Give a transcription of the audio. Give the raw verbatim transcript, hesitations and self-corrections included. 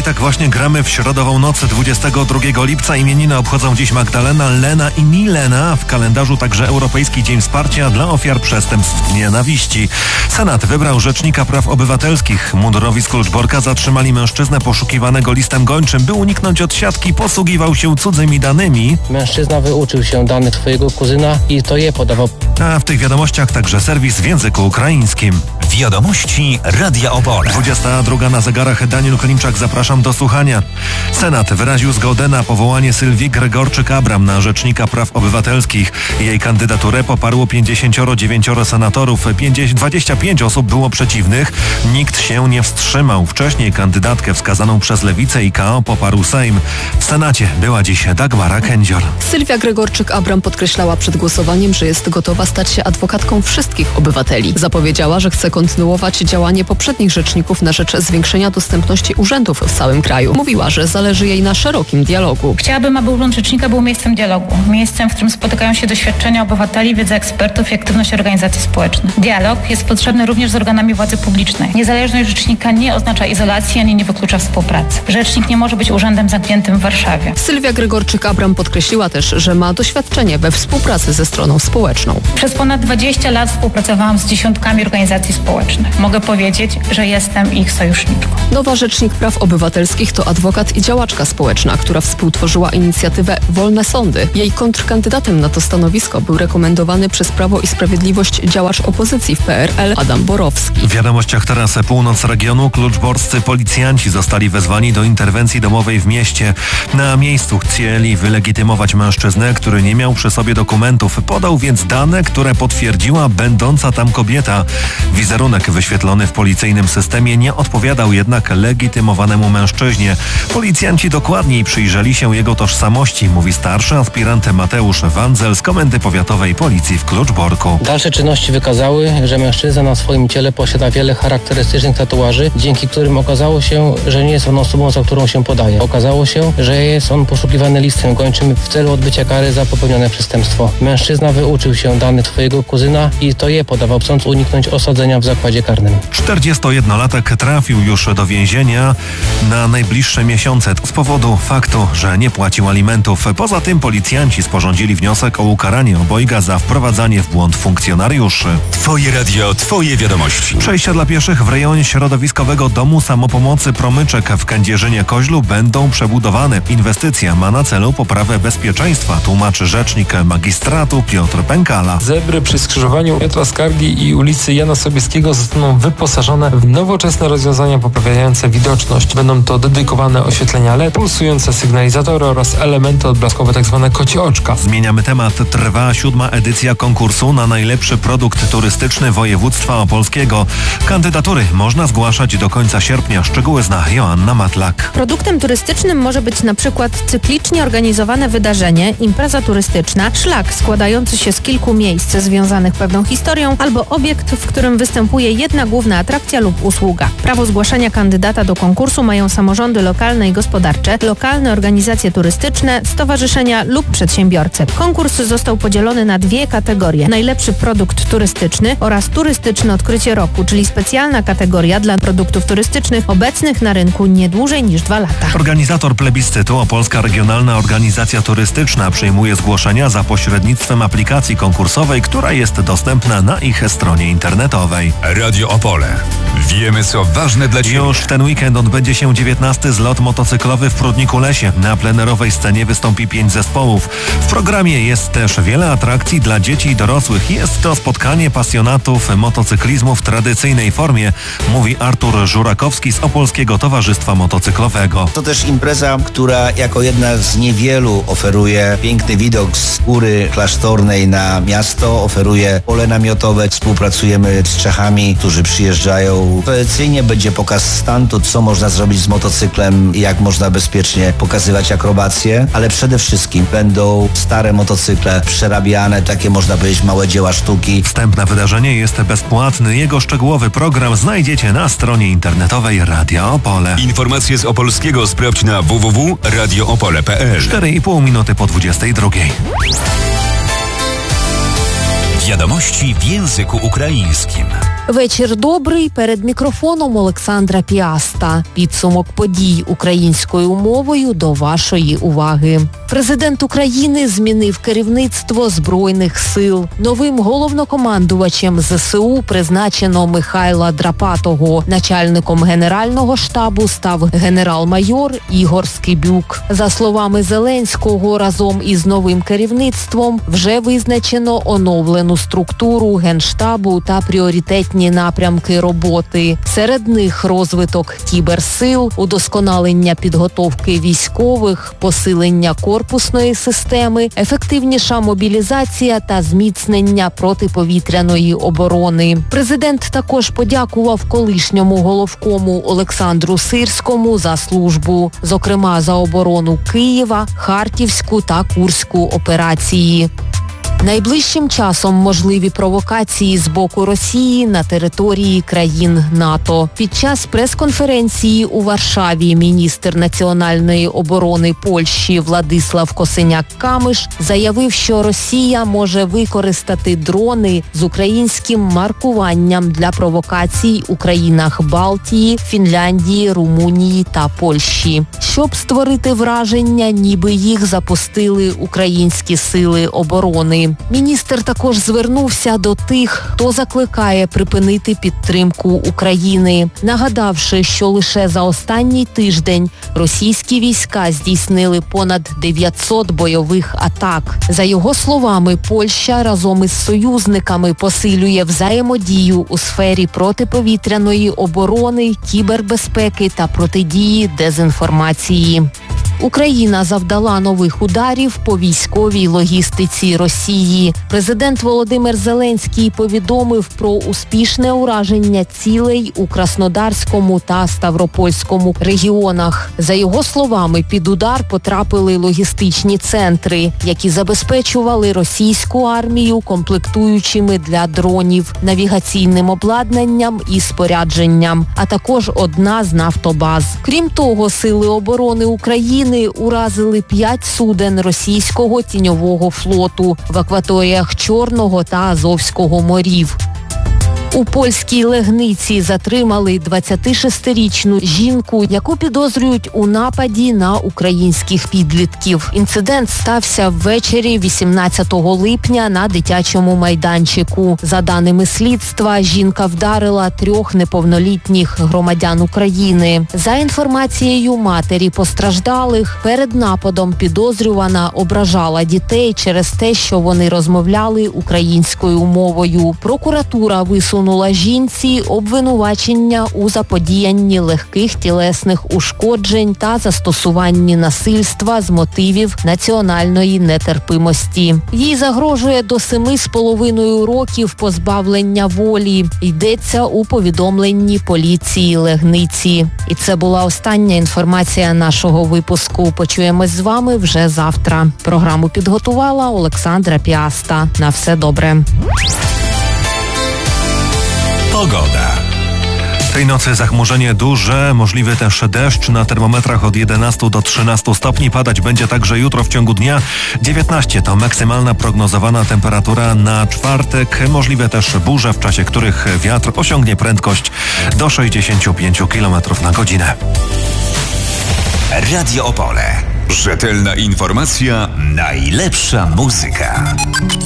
tak właśnie gramy w środową noc dwudziestego drugiego lipca. Imieniny obchodzą dziś Magdalena, Lena i Milena. W kalendarzu także Europejski Dzień Wsparcia dla Ofiar Przestępstw Nienawiści. Senat wybrał Rzecznika Praw Obywatelskich. Mundurowi z Kluczborka zatrzymali mężczyznę poszukiwanego listem gończym. By uniknąć odsiadki, posługiwał się cudzymi danymi. Mężczyzna wyuczył się danych swojego kuzyna i to je podawał. A w tych wiadomościach także serwis w języku ukraińskim. Wiadomości Radia Opole. dwudziesta druga na zegarach. Daniel Klimczak, zapraszam do słuchania. Senat wyraził zgodę na powołanie Sylwii Gregorczyk-Abram na Rzecznika Praw Obywatelskich. Jej kandydaturę poparło pięćdziesiąt dziewięć senatorów, dwadzieścia pięć osób było przeciwnych. Nikt się nie wstrzymał. Wcześniej kandydatkę wskazaną przez Lewicę i K O poparł Sejm. W Senacie była dziś Dagmara Kędzior. Sylwia Gregorczyk-Abram podkreślała przed głosowaniem, że jest gotowa stać się adwokatką wszystkich obywateli. Zapowiedziała, że chce kontynuować działanie poprzednich rzeczników na rzecz zwiększenia dostępności urzędów w całym kraju. Mówiła, że zależy jej na szerokim dialogu. Chciałabym, aby urząd rzecznika był miejscem dialogu. Miejscem, w którym spotykają się doświadczenia obywateli, wiedza ekspertów i aktywność organizacji społecznych. Dialog jest potrzebny również z organami władzy publicznej. Niezależność rzecznika nie oznacza izolacji ani nie wyklucza współpracy. Rzecznik nie może być urzędem zamkniętym w Warszawie. Sylwia Gregorczyk-Abram podkreśliła też, że ma doświadczenie we współpracy ze stroną społeczną. Przez ponad dwadzieścia lat współpracowałam z dziesiątkami organizacji społecznych. Mogę powiedzieć, że jestem ich sojuszniczką. Nowa Rzecznik Praw Obywatelskich to adwokat i działaczka społeczna, która współtworzyła inicjatywę Wolne Sądy. Jej kontrkandydatem na to stanowisko był rekomendowany przez Prawo i Sprawiedliwość działacz opozycji w P R L Adam Borowski. W wiadomościach teraz północ regionu. Kluczborscy policjanci zostali wezwani do interwencji domowej w mieście. Na miejscu chcieli wylegitymować mężczyznę, który nie miał przy sobie dokumentów. Podał więc dane, które potwierdziła będąca tam kobieta. Wizerunek wyświetlony w policyjnym systemie nie odpowiadał jednak legitymowanemu mężczyźnie. Policjanci dokładniej przyjrzeli się jego tożsamości, mówi starszy aspirant Mateusz Wandzel z Komendy Powiatowej Policji w Kluczborku. Dalsze czynności wykazały, że mężczyzna na swoim ciele posiada wiele charakterystycznych tatuaży, dzięki którym okazało się, że nie jest on osobą, za którą się podaje. Okazało się, że jest on poszukiwany listem gończym w celu odbycia kary za popełnione przestępstwo. Mężczyzna wyuczył się danych swojego kuzyna i to je podawał, chcąc uniknąć osadzenia w zakładzie karnym. czterdziestojednolatek trafił już do więzienia na najbliższe miesiące z powodu faktu, że nie płacił alimentów. Poza tym policjanci sporządzili wniosek o ukaranie obojga za wprowadzanie w błąd funkcjonariuszy. Twoje radio, twoje wiadomości. Przejścia dla pieszych w rejonie środowiskowego Domu Samopomocy Promyczek w Kędzierzynie-Koźlu będą przebudowane. Inwestycja ma na celu poprawę bezpieczeństwa, tłumaczy rzecznik magistratu Piotr Pękala. Zebry przy skrzyżowaniu Piotra Skargi i ulicy Jana Sobieskiego zostaną wyposażone w nowoczesne rozwiązania poprawiające widoczność. Będą to dedykowane oświetlenia L E D, pulsujące sygnalizatory oraz elementy odblaskowe, tzw. kocie oczka. Zmieniamy temat. Trwa siódma edycja konkursu na najlepszy produkt turystyczny województwa opolskiego. Kandydatury można zgłaszać do końca sierpnia. Szczegóły zna Joanna Matlak. Produktem turystycznym może być na przykład cyklicznie organizowane wydarzenie, impreza turystyczna, szlak składający się z kilku miejsc związanych pewną historią albo obiekt, w którym występuje jedna główna atrakcja lub usługa. Prawo zgłaszania kandydata do konkursu mają samorządy lokalne i gospodarcze, lokalne organizacje turystyczne, stowarzyszenia lub przedsiębiorcy. Konkurs został podzielony na dwie kategorie. Najlepszy produkt turystyczny oraz turystyczne odkrycie roku, czyli specjalna kategoria dla produktów turystycznych obecnych na rynku nie dłużej niż dwa lata. Organizator plebiscytu, Opolska Regionalna Organizacja Turystyczna, przyjmuje zgłoszenia za pośrednictwem aplikacji konkursowej, która jest dostępna na ich stronie internetowej. Radio Opole. Wiemy, co ważne dla Ciebie. Już w ten weekend odbędzie się dziewiętnasty zlot motocyklowy w Prudniku Lesie. Na plenerowej scenie wystąpi pięć zespołów. W programie jest też wiele atrakcji dla dzieci i dorosłych. Jest to spotkanie pasjonatów motocyklizmu w tradycyjnej formie, mówi Artur Żurakowski z Opolskiego Towarzystwa Motocyklowego. To też impreza, która jako jedna z niewielu oferuje piękny widok z góry klasztornej na miasto, oferuje pole namiotowe. Współpracujemy z Czechami, którzy przyjeżdżają. Tradycyjnie będzie pokaz stuntu, co można zrobić z motocyklem i jak można bezpiecznie pokazywać akrobacje, ale przede wszystkim będą stare motocykle przerabiane, takie można powiedzieć małe dzieła sztuki. Wstęp na wydarzenie jest bezpłatny. Jego szczegółowy program znajdziecie na stronie internetowej Radia Opole. Informacje z Opolskiego sprawdź na w w w kropka radio opole kropka p l. cztery i pół minuty po dwudziestej drugiej. Wiadomości w języku ukraińskim. Вечір добрий. Перед мікрофоном Олександра Піаста. Підсумок подій українською мовою до вашої уваги. Президент України змінив керівництво Збройних сил. Новим головнокомандувачем ЗСУ призначено Михайла Драпатого. Начальником Генерального штабу став генерал-майор Ігор Скибюк. За словами Зеленського, разом із новим керівництвом вже визначено оновлену структуру Генштабу та пріоритетні напрямки роботи. Серед них розвиток кіберсил, удосконалення підготовки військових, посилення корпусної системи, ефективніша мобілізація та зміцнення протиповітряної оборони. Президент також подякував колишньому головкому Олександру Сирському за службу, зокрема за оборону Києва, Харківську та Курську операції. Найближчим часом можливі провокації з боку Росії на території країн НАТО. Під час прес-конференції у Варшаві міністр національної оборони Польщі Владислав Косиняк-Камиш заявив, що Росія може використати дрони з українським маркуванням для провокацій у країнах Балтії, Фінляндії, Румунії та Польщі, щоб створити враження, ніби їх запустили українські сили оборони. Міністр також звернувся до тих, хто закликає припинити підтримку України, нагадавши, що лише за останній тиждень російські війська здійснили понад дев'ятсот бойових атак. За його словами, Польща разом із союзниками посилює взаємодію у сфері протиповітряної оборони, кібербезпеки та протидії дезінформації. Україна завдала нових ударів по військовій логістиці Росії. Президент Володимир Зеленський повідомив про успішне ураження цілей у Краснодарському та Ставропольському регіонах. За його словами, під удар потрапили логістичні центри, які забезпечували російську армію комплектуючими для дронів, навігаційним обладнанням і спорядженням, а також одна з нафтобаз. Крім того, Сили оборони України уразили п'ять суден російського тіньового флоту в акваторіях Чорного та Азовського морів. У польській Легниці затримали двадцятишестирічну жінку, яку підозрюють у нападі на українських підлітків. Інцидент стався ввечері вісімнадцятого липня на дитячому майданчику. За даними слідства, жінка вдарила трьох неповнолітніх громадян України. За інформацією матері постраждалих, перед нападом підозрювана ображала дітей через те, що вони розмовляли українською мовою. Прокуратура висунула жінці обвинувачення у заподіянні легких тілесних ушкоджень та застосуванні насильства з мотивів національної нетерпимості. Їй загрожує до семи з половиною років позбавлення волі. Йдеться у повідомленні поліції Легниці. І це була остання інформація нашого випуску. Почуємось з вами вже завтра. Програму підготувала Олександра Піаста. На все добре. Pogoda. Tej nocy zachmurzenie duże, możliwy też deszcz na termometrach od jedenastu do trzynastu stopni. Padać będzie także jutro w ciągu dnia. dziewiętnaście to maksymalna prognozowana temperatura na czwartek. Możliwe też burze, w czasie których wiatr osiągnie prędkość do sześćdziesięciu pięciu kilometrów na godzinę. Radio Opole. Rzetelna informacja, najlepsza muzyka.